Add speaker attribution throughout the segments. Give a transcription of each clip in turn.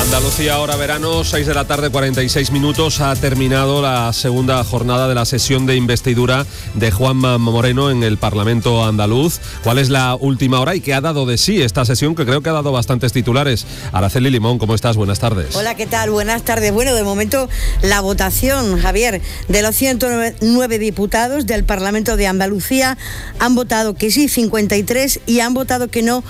Speaker 1: Andalucía, ahora verano, 6 de la tarde, 46 minutos. Ha terminado la segunda jornada de la sesión de investidura de Juanma Moreno en el Parlamento andaluz. ¿Cuál es la última hora y qué ha dado de sí esta sesión, que creo que ha dado bastantes titulares? Araceli Limón, ¿cómo estás? Buenas tardes.
Speaker 2: Hola, ¿qué tal? Buenas tardes. Bueno, de momento la votación, Javier, de los 109 diputados del Parlamento de Andalucía han votado que sí 53 y han votado que no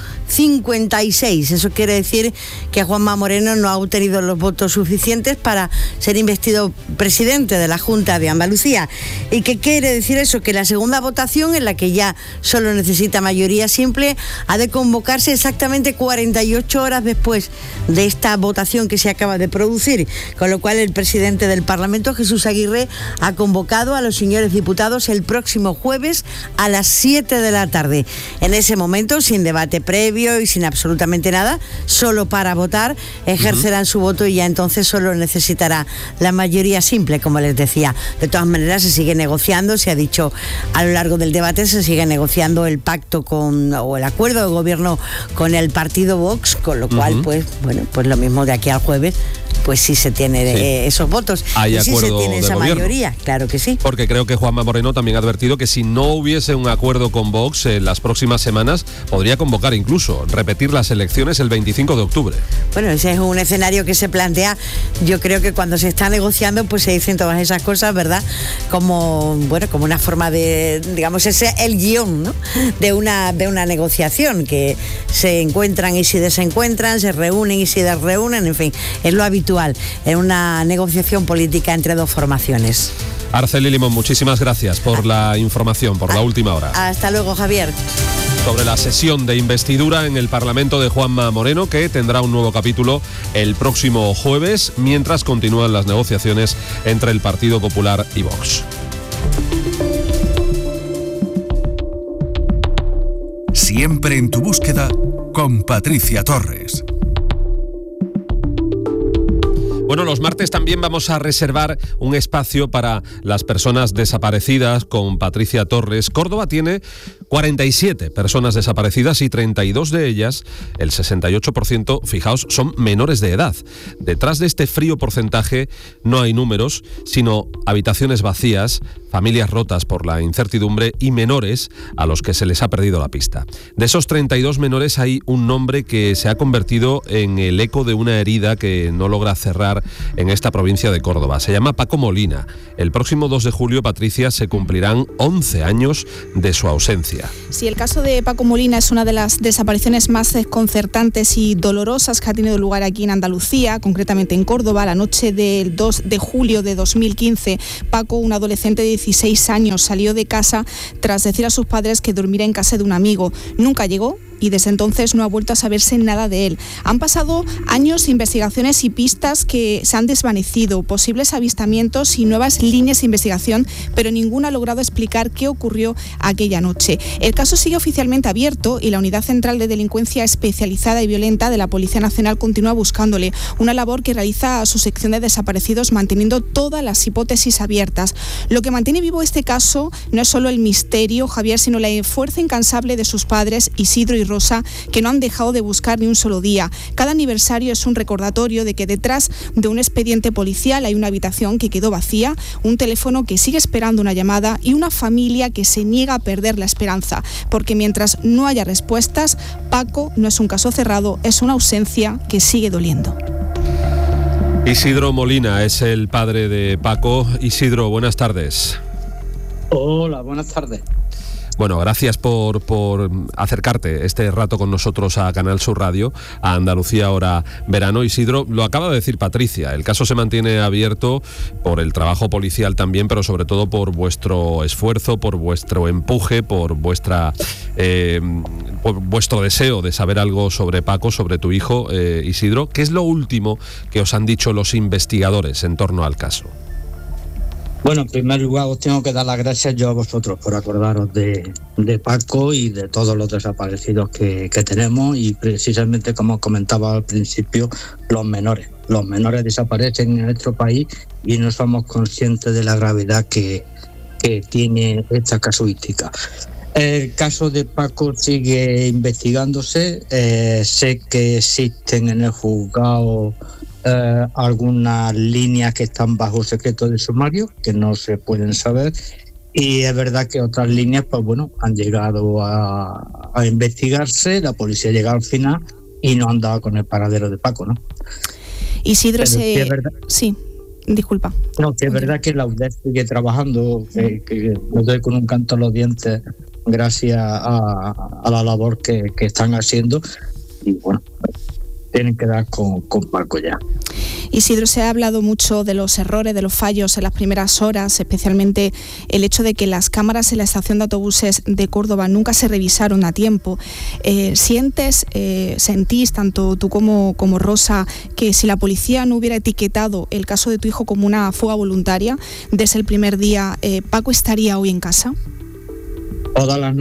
Speaker 2: 56. Eso quiere decir que Juanma Moreno no ha obtenido los votos suficientes para ser investido presidente de la Junta de Andalucía. ¿Y qué quiere decir eso? Que la segunda votación, en la que ya solo necesita mayoría simple, ha de convocarse exactamente 48 horas después de esta votación que se acaba de producir, con lo cual el presidente del Parlamento, Jesús Aguirre, ha convocado a los señores diputados el próximo jueves a las 7 de la tarde. En ese momento, sin debate previo y sin absolutamente nada, solo para votar, ejercerán su voto y ya entonces solo necesitará la mayoría simple, como les decía. De todas maneras, se sigue negociando, se ha dicho a lo largo del debate, se sigue negociando el pacto o el acuerdo de gobierno con el partido Vox, con lo cual, pues lo mismo de aquí al jueves, pues sí se tiene esos votos.
Speaker 1: Hay
Speaker 2: sí
Speaker 1: acuerdo
Speaker 2: se tiene esa mayoría, claro que sí.
Speaker 1: Porque creo que Juanma Moreno también ha advertido que si no hubiese un acuerdo con Vox en las próximas semanas, podría convocar incluso, repetir las elecciones el 25 de octubre.
Speaker 2: Bueno, ese es un escenario que se plantea. Yo creo que cuando se está negociando, pues se dicen todas esas cosas, ¿verdad? Como una forma de, digamos, ese el guión, ¿no? de una negociación, que se encuentran y se desencuentran, se reúnen y se desreúnen, en fin, es lo habitual en una negociación política entre dos formaciones.
Speaker 1: Araceli Limón, muchísimas gracias por la información, por la última hora.
Speaker 2: Hasta luego, Javier.
Speaker 1: Sobre la sesión de investidura en el Parlamento de Juanma Moreno, que tendrá un nuevo capítulo el próximo jueves, mientras continúan las negociaciones entre el Partido Popular y Vox.
Speaker 3: Siempre en tu búsqueda, con Patricia Torres.
Speaker 1: Bueno, los martes también vamos a reservar un espacio para las personas desaparecidas con Patricia Torres. Córdoba tiene 47 personas desaparecidas y 32 de ellas, el 68%, fijaos, son menores de edad. Detrás de este frío porcentaje no hay números, sino habitaciones vacías, familias rotas por la incertidumbre y menores a los que se les ha perdido la pista. De esos 32 menores hay un nombre que se ha convertido en el eco de una herida que no logra cerrar en esta provincia de Córdoba. Se llama Paco Molina. El próximo 2 de julio, Patricia, se cumplirán 11 años de su ausencia.
Speaker 4: Sí, el caso de Paco Molina es una de las desapariciones más desconcertantes y dolorosas que ha tenido lugar aquí en Andalucía, concretamente en Córdoba. La noche del 2 de julio de 2015, Paco, un adolescente de 16 años, salió de casa tras decir a sus padres que dormiría en casa de un amigo. Nunca llegó y desde entonces no ha vuelto a saberse nada de él. Han pasado años, investigaciones y pistas que se han desvanecido, posibles avistamientos y nuevas líneas de investigación, pero ninguna ha logrado explicar qué ocurrió aquella noche. El caso sigue oficialmente abierto y la Unidad Central de Delincuencia Especializada y Violenta de la Policía Nacional continúa buscándole, una labor que realiza a su sección de desaparecidos manteniendo todas las hipótesis abiertas. Lo que mantiene vivo este caso no es solo el misterio, Javier, sino la fuerza incansable de sus padres, Isidro y Rosa, que no han dejado de buscar ni un solo día. Cada aniversario es un recordatorio de que detrás de un expediente policial hay una habitación que quedó vacía, un teléfono que sigue esperando una llamada y una familia que se niega a perder la esperanza, porque mientras no haya respuestas, Paco no es un caso cerrado, es una ausencia que sigue doliendo.
Speaker 1: Isidro Molina es el padre de Paco. Isidro, buenas tardes.
Speaker 5: Hola, buenas tardes.
Speaker 1: Bueno, gracias por acercarte este rato con nosotros a Canal Sur Radio, a Andalucía Ahora Verano. Isidro, lo acaba de decir Patricia, el caso se mantiene abierto por el trabajo policial también, pero sobre todo por vuestro esfuerzo, por vuestro empuje, por vuestro deseo de saber algo sobre Paco, sobre tu hijo, Isidro. ¿Qué es lo último que os han dicho los investigadores en torno al caso?
Speaker 5: Bueno, en primer lugar os tengo que dar las gracias yo a vosotros por acordaros de Paco y de todos los desaparecidos que tenemos, y precisamente como comentaba al principio, los menores desaparecen en nuestro país y no somos conscientes de la gravedad que tiene esta casuística. El caso de Paco sigue investigándose. Sé que existen en el juzgado algunas líneas que están bajo secreto de sumario, que no se pueden saber. Y es verdad que otras líneas, pues bueno, han llegado a investigarse, la policía ha llegado al final y no han dado con el paradero de Paco, ¿no?
Speaker 4: Isidro,
Speaker 5: sí,
Speaker 4: disculpa.
Speaker 5: No, que es verdad que la UDEF sigue trabajando, que lo doy con un canto a los dientes gracias a la labor que están haciendo, y bueno, tienen que dar con Paco ya.
Speaker 4: Isidro, se ha hablado mucho de los errores, de los fallos en las primeras horas, especialmente el hecho de que las cámaras en la estación de autobuses de Córdoba nunca se revisaron a tiempo. ¿Sentís, tanto tú como Rosa, que si la policía no hubiera etiquetado el caso de tu hijo como una fuga voluntaria desde el primer día, Paco estaría hoy en casa?
Speaker 5: Todas las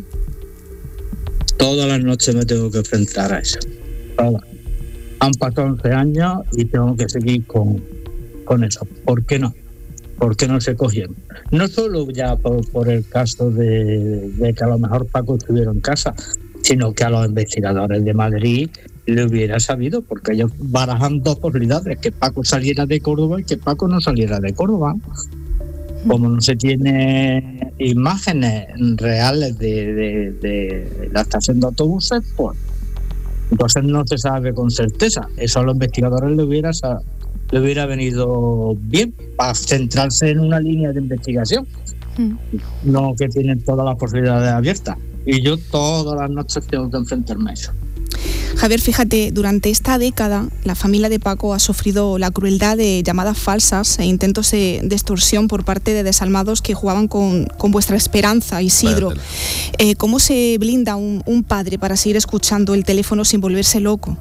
Speaker 5: noches me tengo que enfrentar a eso. Todas. Han pasado 11 años y tengo que seguir con eso. ¿Por qué no? ¿Por qué no se cogieron? No solo ya por el caso de que a lo mejor Paco estuviera en casa, sino que a los investigadores de Madrid le hubiera sabido, porque ellos barajan dos posibilidades, que Paco saliera de Córdoba y que Paco no saliera de Córdoba. Como no se tiene imágenes reales de la estación de autobuses, pues entonces no se sabe con certeza. Eso a los investigadores le hubiera venido bien para centrarse en una línea de investigación, no que tienen todas las posibilidades abiertas. Y yo todas las noches tengo que enfrentarme a eso.
Speaker 4: Javier, fíjate, durante esta década la familia de Paco ha sufrido la crueldad de llamadas falsas e intentos de extorsión por parte de desalmados que jugaban con vuestra esperanza, Isidro. ¿Cómo se blinda un padre para seguir escuchando el teléfono sin volverse loco?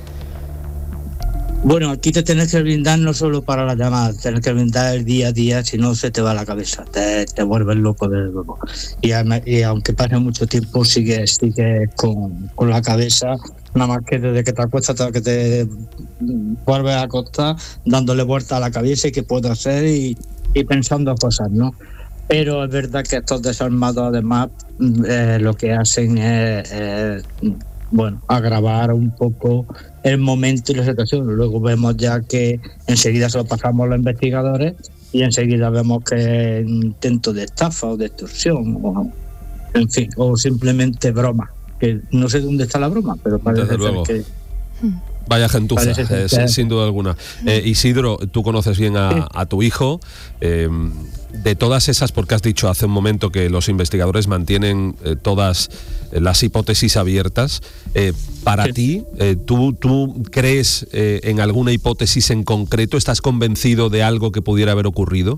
Speaker 5: Bueno, aquí te tienes que blindar no solo para las llamadas, tienes que blindar el día a día, si no se te va la cabeza, te vuelves loco desde luego. Y aunque pase mucho tiempo, sigues con la cabeza, nada más que desde que te acuestas hasta que te vuelves a acostar, dándole vuelta a la cabeza y qué puedo hacer y pensando cosas, ¿no? Pero es verdad que estos desalmados además lo que hacen es agravar un poco el momento y la situación. Luego vemos ya que enseguida se lo pasamos a los investigadores y enseguida vemos que es intento de estafa o de extorsión o simplemente broma, que no sé dónde está la broma, pero parece
Speaker 1: desde luego
Speaker 5: que
Speaker 1: vaya gentuza, sin duda alguna. Isidro, tú conoces bien a tu hijo. De todas esas, porque has dicho hace un momento que los investigadores mantienen todas las hipótesis abiertas, para ti, ¿tú crees en alguna hipótesis en concreto? ¿Estás convencido de algo que pudiera haber ocurrido?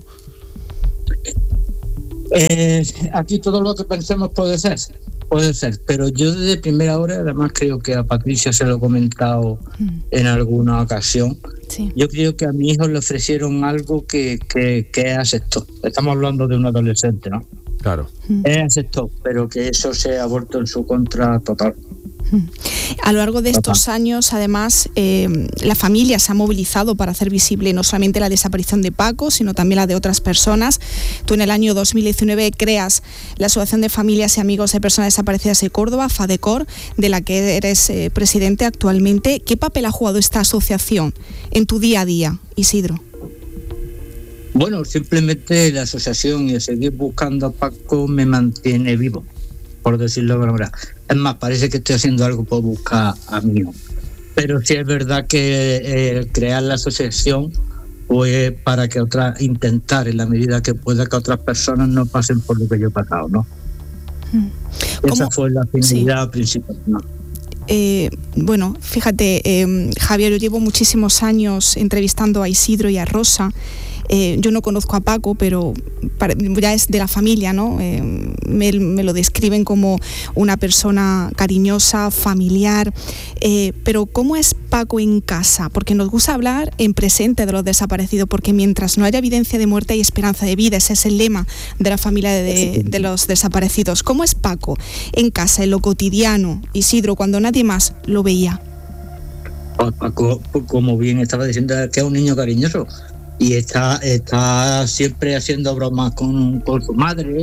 Speaker 5: Aquí todo lo que pensemos puede ser, pero yo desde primera hora, además creo que a Patricia se lo he comentado en alguna ocasión, yo creo que a mi hijo le ofrecieron algo que aceptó. Estamos hablando de un adolescente, ¿no?
Speaker 1: Claro.
Speaker 5: Aceptó, pero que eso se ha vuelto en su contra total.
Speaker 4: A lo largo de estos años, además, la familia se ha movilizado para hacer visible no solamente la desaparición de Paco, sino también la de otras personas. Tú en el año 2019 creas la Asociación de Familias y Amigos de Personas Desaparecidas de Córdoba, FADECOR, de la que eres presidente actualmente. ¿Qué papel ha jugado esta asociación en tu día a día, Isidro?
Speaker 5: Bueno, simplemente la asociación y el seguir buscando a Paco me mantiene vivo, por decirlo de alguna manera. Es más, parece que estoy haciendo algo por buscar a mi hijo. Pero sí es verdad que crear la asociación fue para que intentar en la medida que pueda que otras personas no pasen por lo que yo he pasado, ¿no? Esa fue la finalidad principal, ¿no?
Speaker 4: Bueno, fíjate, Javier, yo llevo muchísimos años entrevistando a Isidro y a Rosa. Yo no conozco a Paco, pero ya es de la familia, ¿no? Me lo describen como una persona cariñosa, familiar. Pero ¿cómo es Paco en casa? Porque nos gusta hablar en presente de los desaparecidos, porque mientras no haya evidencia de muerte hay esperanza de vida. Ese es el lema de la familia de los desaparecidos. ¿Cómo es Paco en casa, en lo cotidiano, Isidro, cuando nadie más lo veía?
Speaker 5: Paco, como bien estaba diciendo, que es un niño cariñoso. Y está siempre haciendo bromas con su madre,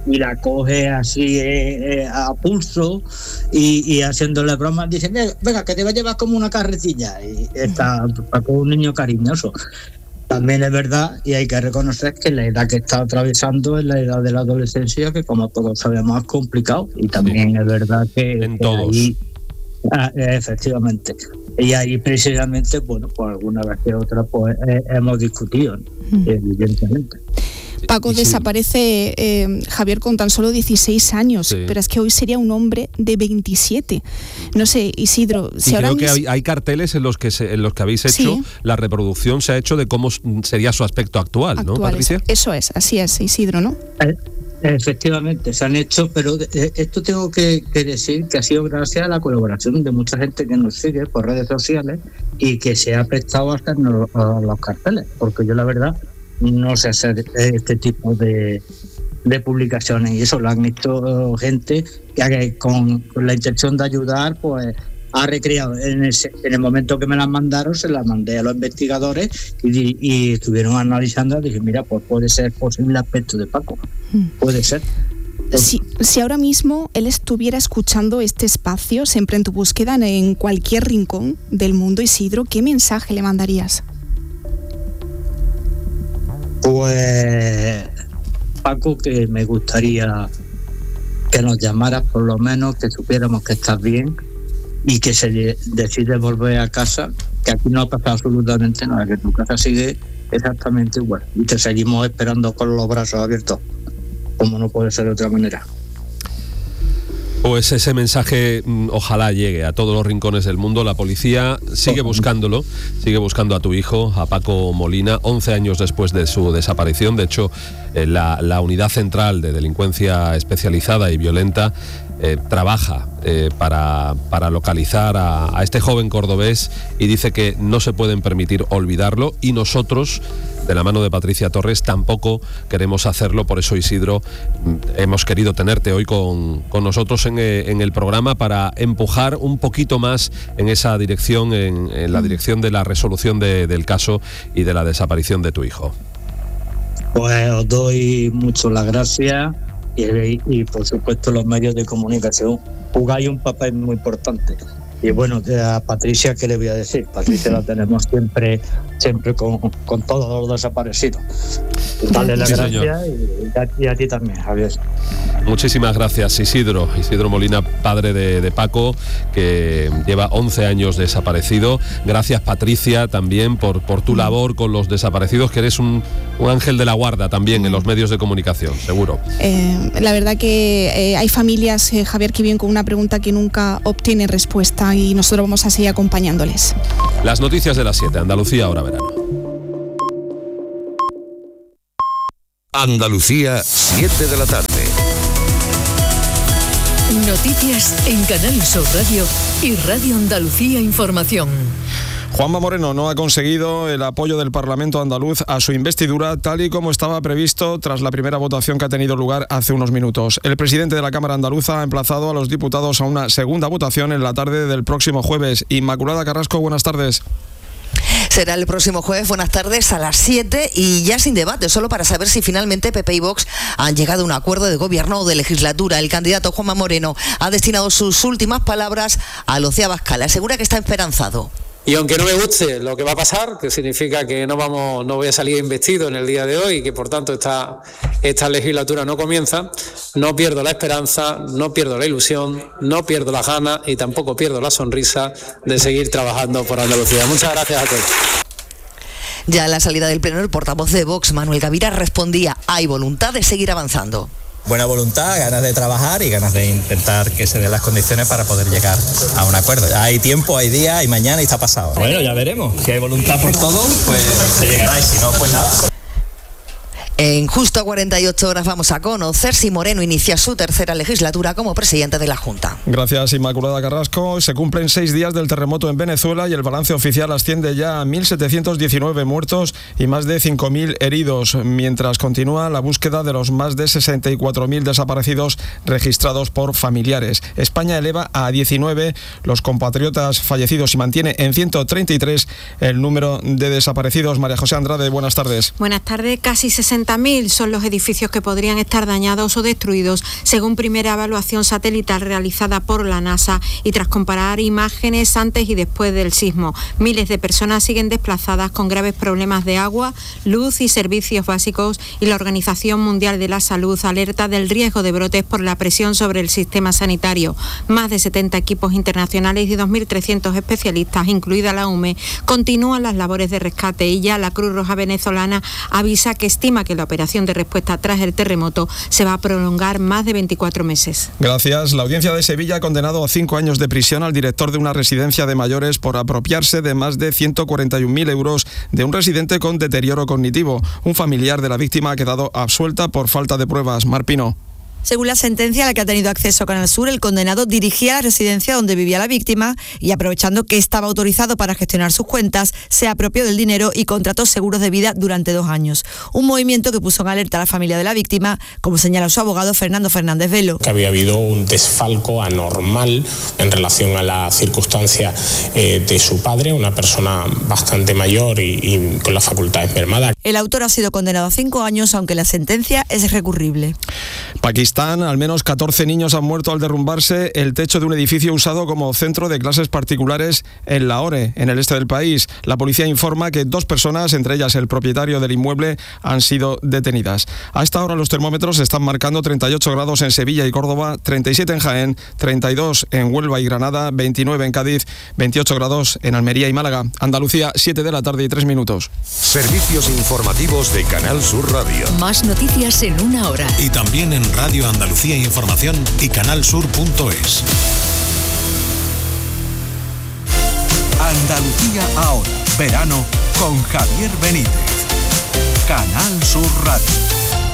Speaker 5: y la coge así a pulso y haciéndole bromas, dice, venga, que te va a llevar como una carretilla, y está Paco un niño cariñoso. También es verdad, y hay que reconocer que la edad que está atravesando es la edad de la adolescencia, que como todos sabemos es complicado, y también es verdad que
Speaker 1: en todos.
Speaker 5: Ahí, efectivamente, y ahí precisamente, bueno, pues alguna vez que otra pues hemos discutido, evidentemente.
Speaker 4: Paco desaparece, Javier, con tan solo 16 años, pero es que hoy sería un hombre de 27. No sé, Isidro, si
Speaker 1: y
Speaker 4: ahora
Speaker 1: creo que hay carteles en los que habéis hecho, la reproducción se ha hecho de cómo sería su aspecto actual, ¿no, Patricia?
Speaker 4: Eso es, así es, Isidro, ¿no?
Speaker 5: Efectivamente, se han hecho, pero esto tengo que decir que ha sido gracias a la colaboración de mucha gente que nos sigue por redes sociales y que se ha prestado a hacernos los carteles, porque yo la verdad no sé hacer este tipo de publicaciones, y eso lo han hecho gente que con la intención de ayudar, pues ha recreado. En el momento que me las mandaron, se las mandé a los investigadores y estuvieron analizando, y dije, mira, pues puede ser posible aspecto de Paco, puede ser.
Speaker 4: Si ahora mismo él estuviera escuchando este espacio, Siempre en tu búsqueda, en cualquier rincón del mundo, Isidro, ¿qué mensaje le mandarías?
Speaker 5: Pues, Paco, que me gustaría que nos llamaras, por lo menos, que supiéramos que estás bien y que se decide volver a casa, que aquí no ha pasado absolutamente nada, que tu casa sigue exactamente igual y te seguimos esperando con los brazos abiertos, como no puede ser de otra manera.
Speaker 1: Pues ese mensaje ojalá llegue a todos los rincones del mundo. La policía sigue buscándolo, sigue buscando a tu hijo, a Paco Molina, 11 años después de su desaparición. De hecho, la Unidad Central de Delincuencia Especializada y Violenta trabaja para localizar a este joven cordobés, y dice que no se pueden permitir olvidarlo, y nosotros, de la mano de Patricia Torres, tampoco queremos hacerlo. Por eso, Isidro, hemos querido tenerte hoy con nosotros en el programa para empujar un poquito más en esa dirección, en la dirección de la resolución del caso y de la desaparición de tu hijo.
Speaker 5: Pues os doy mucho las gracias y por supuesto los medios de comunicación jugáis un papel muy importante. Y bueno, a Patricia, ¿qué le voy a decir? Patricia la tenemos siempre con todos los desaparecidos. Dale las gracias y a ti también, Javier.
Speaker 1: Muchísimas gracias, Isidro Molina, padre de Paco, que lleva 11 años desaparecido. Gracias, Patricia, también por tu labor con los desaparecidos, que eres un ángel de la guarda también en los medios de comunicación, seguro.
Speaker 4: La verdad que hay familias, Javier, que viven con una pregunta que nunca obtiene respuesta, y nosotros vamos a seguir acompañándoles.
Speaker 1: Las noticias de las 7, Andalucía, ahora verano.
Speaker 3: Andalucía, 7 de la tarde.
Speaker 6: Noticias en Canal Sur Radio y Radio Andalucía Información.
Speaker 7: Juanma Moreno no ha conseguido el apoyo del Parlamento andaluz a su investidura, tal y como estaba previsto tras la primera votación que ha tenido lugar hace unos minutos. El presidente de la Cámara Andaluza ha emplazado a los diputados a una segunda votación en la tarde del próximo jueves. Inmaculada Carrasco, buenas tardes.
Speaker 8: Será el próximo jueves, buenas tardes, a las 7, y ya sin debate, solo para saber si finalmente PP y Vox han llegado a un acuerdo de gobierno o de legislatura. El candidato Juanma Moreno ha destinado sus últimas palabras a Lucía Abascal. Asegura que está esperanzado.
Speaker 9: Y aunque no me guste lo que va a pasar, que significa que no voy a salir investido en el día de hoy y que por tanto esta legislatura no comienza, no pierdo la esperanza, no pierdo la ilusión, no pierdo las ganas y tampoco pierdo la sonrisa de seguir trabajando por Andalucía. Muchas gracias a todos.
Speaker 8: Ya a la salida del pleno, el portavoz de Vox, Manuel Gavira, respondía: hay voluntad de seguir avanzando.
Speaker 10: Buena voluntad, ganas de trabajar y ganas de intentar que se den las condiciones para poder llegar a un acuerdo. Hay tiempo, hay día, hay mañana y está pasado. Bueno, ya veremos. Si hay voluntad por todo, pues se llegará, y si no, pues nada.
Speaker 8: En justo 48 horas vamos a conocer si Moreno inicia su tercera legislatura como presidente de la Junta.
Speaker 7: Gracias, Inmaculada Carrasco. Se cumplen 6 días del terremoto en Venezuela y el balance oficial asciende ya a 1.719 muertos y más de 5.000 heridos, mientras continúa la búsqueda de los más de 64.000 desaparecidos registrados por familiares. España eleva a 19 los compatriotas fallecidos y mantiene en 133 el número de desaparecidos. María José Andrade, buenas tardes.
Speaker 11: Buenas tardes. Casi 60 60.000 son los edificios que podrían estar dañados o destruidos, según primera evaluación satelital realizada por la NASA y tras comparar imágenes antes y después del sismo. Miles de personas siguen desplazadas con graves problemas de agua, luz y servicios básicos, y la Organización Mundial de la Salud alerta del riesgo de brotes por la presión sobre el sistema sanitario. Más de 70 equipos internacionales y 2.300 especialistas, incluida la UME, continúan las labores de rescate y ya la Cruz Roja venezolana avisa que estima que la operación de respuesta tras el terremoto se va a prolongar más de 24 meses.
Speaker 7: Gracias. La Audiencia de Sevilla ha condenado a 5 años de prisión al director de una residencia de mayores por apropiarse de más de 141.000 euros de un residente con deterioro cognitivo. Un familiar de la víctima ha quedado absuelta por falta de pruebas. Marpino.
Speaker 12: Según la sentencia a la que ha tenido acceso Canal Sur, el condenado dirigía la residencia donde vivía la víctima y, aprovechando que estaba autorizado para gestionar sus cuentas, se apropió del dinero y contrató seguros de vida durante 2 años. Un movimiento que puso en alerta a la familia de la víctima, como señala su abogado Fernando Fernández Velo.
Speaker 13: Que había habido un desfalco anormal en relación a la circunstancia de su padre, una persona bastante mayor y con las facultades mermadas.
Speaker 12: El autor ha sido condenado a 5 años, aunque la sentencia es recurrible.
Speaker 7: Pakistán, al menos 14 niños han muerto al derrumbarse el techo de un edificio usado como centro de clases particulares en Lahore, en el este del país. La policía informa que 2 personas, entre ellas el propietario del inmueble, han sido detenidas. A esta hora los termómetros están marcando 38 grados en Sevilla y Córdoba, 37 en Jaén, 32 en Huelva y Granada, 29 en Cádiz, 28 grados en Almería y Málaga. Andalucía, 7 de la tarde y 3 minutos.
Speaker 14: Servicios informativos de Canal Sur Radio.
Speaker 6: Más noticias en 1 hora.
Speaker 14: Y también en Radio Andalucía Información y canalsur.es. Andalucía ahora, verano con Javier Benítez. Canal Sur Radio.